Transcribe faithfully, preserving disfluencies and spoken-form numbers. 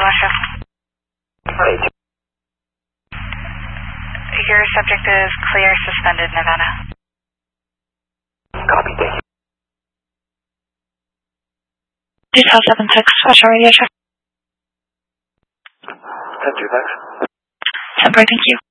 Osha. Right. Your subject is clear, suspended, Nevada. Copy, thank you. Detail seven six, Osha Radio check. ten two, thanks. Temporary, thank you.